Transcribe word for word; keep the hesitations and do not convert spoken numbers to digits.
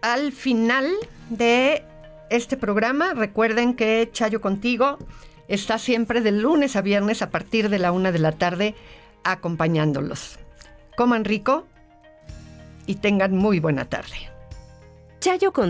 al final de este programa. Recuerden que Chayo Contigo está siempre de lunes a viernes a partir de la una de la tarde acompañándolos. Coman rico y tengan muy buena tarde. Chayo Contigo